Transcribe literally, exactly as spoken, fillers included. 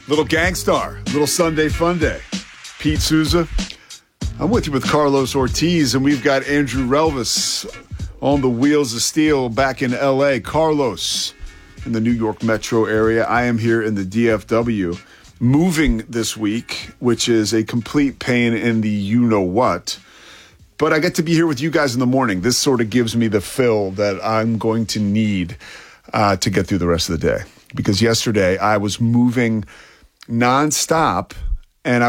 Little Gangstar, little Sunday Fun Day. Pete Souza. I'm with you with Carlos Ortiz, and we've got Andrew Relvis on the wheels of steel back in L A. Carlos in the New York metro area. I am here in the D F W, moving this week, which is a complete pain in the you-know-what. But I get to be here with you guys in the morning. This sort of gives me the fill that I'm going to need uh, to get through the rest of the day. Because yesterday I was moving nonstop